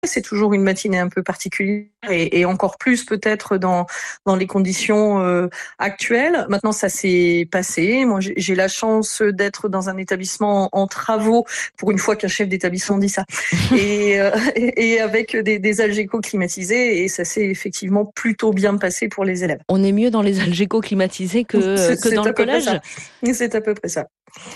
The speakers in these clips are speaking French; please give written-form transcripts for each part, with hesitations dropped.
c'est toujours une matinée un peu particulière et encore plus peut-être dans les conditions actuelles. Maintenant, ça s'est passé. Moi, j'ai la chance d'être dans un établissement en travaux, pour une fois qu'un chef d'établissement dit ça, et avec des algécos climatisés, et ça s'est effectivement plutôt bien passé pour les élèves. On est mieux dans les algécos climatisés que dans le collège. C'est à peu près ça.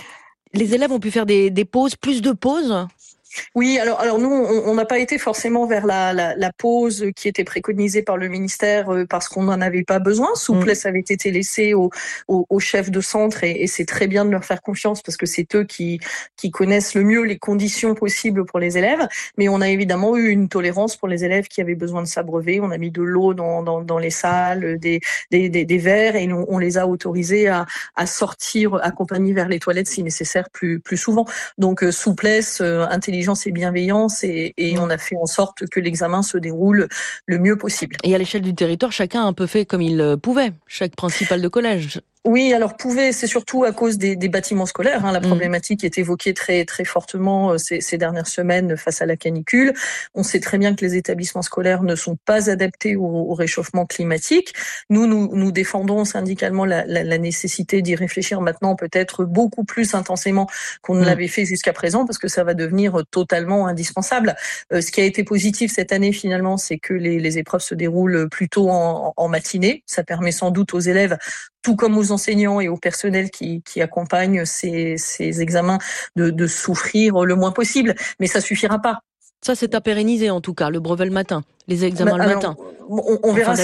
Les élèves ont pu faire des pauses, plus de pauses? Oui, alors nous, on n'a pas été forcément vers la pause qui était préconisée par le ministère parce qu'on n'en avait pas besoin. Souplesse avait été laissée aux chefs de centre et c'est très bien de leur faire confiance parce que c'est eux qui connaissent le mieux les conditions possibles pour les élèves. Mais on a évidemment eu une tolérance pour les élèves qui avaient besoin de s'abreuver. On a mis de l'eau dans les salles, des verres, et on les a autorisés à sortir accompagnés vers les toilettes si nécessaire plus souvent. Donc souplesse, intelligence et bienveillance, et on a fait en sorte que l'examen se déroule le mieux possible. Et à l'échelle du territoire, chacun a un peu fait comme il pouvait, chaque principal de collège. Oui, alors c'est surtout à cause des bâtiments scolaires. La problématique est évoquée très très fortement ces dernières semaines face à la canicule. On sait très bien que les établissements scolaires ne sont pas adaptés au réchauffement climatique. Nous défendons syndicalement la nécessité d'y réfléchir maintenant, peut-être beaucoup plus intensément qu'on ne l'avait fait jusqu'à présent, parce que ça va devenir totalement indispensable. Ce qui a été positif cette année finalement, c'est que les épreuves se déroulent plutôt en matinée. Ça permet sans doute aux élèves, tout comme aux enseignants et au personnel qui accompagnent ces examens, de souffrir le moins possible. Mais ça suffira pas. Ça, c'est à pérenniser en tout cas, le brevet le matin, les examens le matin. On verra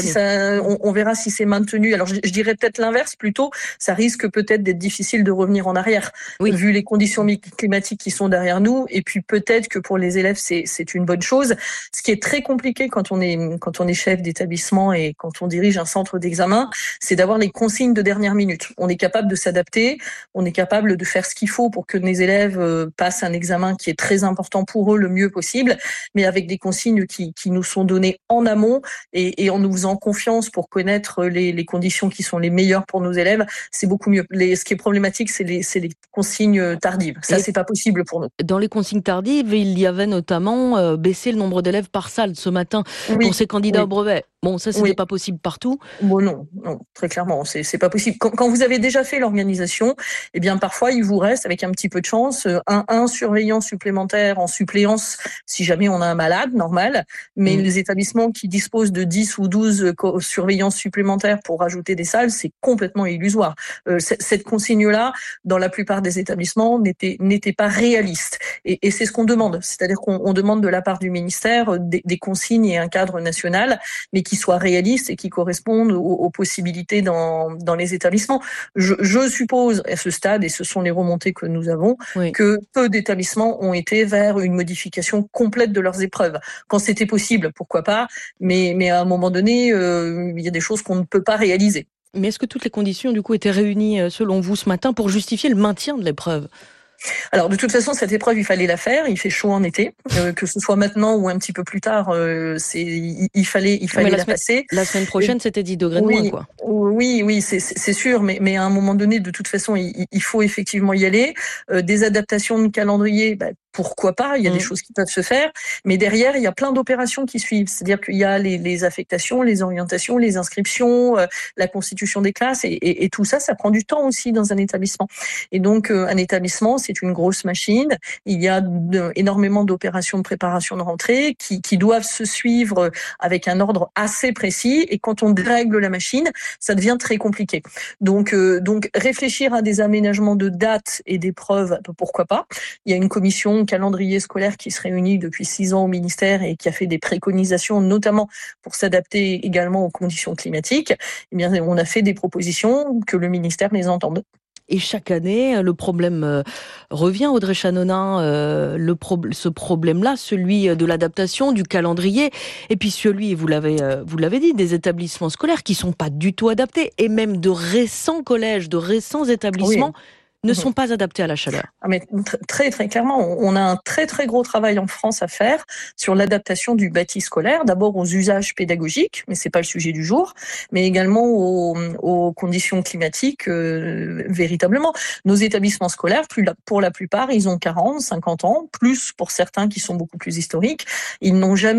on verra si c'est maintenu. Alors je dirais peut-être l'inverse plutôt. Ça risque peut-être d'être difficile de revenir en arrière, vu les conditions climatiques qui sont derrière nous. Et puis peut-être que pour les élèves c'est une bonne chose. Ce qui est très compliqué quand on est chef d'établissement et quand on dirige un centre d'examen, c'est d'avoir les consignes de dernière minute. On est capable de s'adapter, on est capable de faire ce qu'il faut pour que les élèves passent un examen qui est très important pour eux le mieux possible, mais avec des consignes qui nous sont données en amont et en nous faisant confiance pour connaître les conditions qui sont les meilleures pour nos élèves, c'est beaucoup mieux. Ce qui est problématique, c'est les consignes tardives. Ça, c'est pas possible pour nous. Dans les consignes tardives, il y avait notamment baisser le nombre d'élèves par salle ce matin pour ces candidats au brevet. Bon, ça, c'était pas possible partout. Bon, non, très clairement, c'est pas possible. Quand vous avez déjà fait l'organisation, eh bien, parfois, il vous reste, avec un petit peu de chance, un surveillant supplémentaire en suppléance, si jamais on a un malade, normal. Mais les établissements qui disposent de 10 ou 12 surveillants supplémentaires pour rajouter des salles, c'est complètement illusoire. Cette consigne-là, dans la plupart des établissements, n'était pas réaliste. Et c'est ce qu'on demande. C'est-à-dire qu'on demande de la part du ministère des consignes et un cadre national, mais qui soient réalistes et qui correspondent aux possibilités dans les établissements. Je suppose à ce stade, et ce sont les remontées que nous avons, que peu d'établissements ont été vers une modification complète de leurs épreuves. Quand c'était possible, pourquoi pas, mais à un moment donné, il y a des choses qu'on ne peut pas réaliser. Mais est-ce que toutes les conditions du coup étaient réunies selon vous ce matin pour justifier le maintien de l'épreuve ? Alors de toute façon, cette épreuve, il fallait la faire. Il fait chaud en été, que ce soit maintenant ou un petit peu plus tard. Il fallait la passer. La semaine prochaine, c'était 10 degrés de moins, quoi. Oui, c'est sûr. Mais à un moment donné, de toute façon, il faut effectivement y aller. Des adaptations de calendrier, pourquoi pas, il y a des choses qui peuvent se faire, mais derrière, il y a plein d'opérations qui suivent. C'est-à-dire qu'il y a les affectations, les orientations, les inscriptions, la constitution des classes, et tout ça, ça prend du temps aussi dans un établissement. Et donc, un établissement, c'est une grosse machine. Il y a énormément d'opérations de préparation de rentrée qui doivent se suivre avec un ordre assez précis, et quand on dérègle la machine, ça devient très compliqué. Donc réfléchir à des aménagements de dates et d'épreuves, pourquoi pas. Il y a une commission calendrier scolaire qui se réunit depuis 6 ans au ministère et qui a fait des préconisations, notamment pour s'adapter également aux conditions climatiques. Eh bien, on a fait des propositions, que le ministère les entende. Et chaque année, le problème revient, Audrey Chanonin, ce problème-là, celui de l'adaptation, du calendrier, et puis celui, vous l'avez dit, des établissements scolaires qui sont pas du tout adaptés, et même de récents collèges, de récents établissements ne sont pas adaptés à la chaleur. Mais très très clairement, on a un très très gros travail en France à faire sur l'adaptation du bâti scolaire, d'abord aux usages pédagogiques, mais c'est pas le sujet du jour, mais également aux conditions climatiques véritablement. Nos établissements scolaires, pour la plupart, ils ont 40, 50 ans, plus pour certains qui sont beaucoup plus historiques. Ils n'ont jamais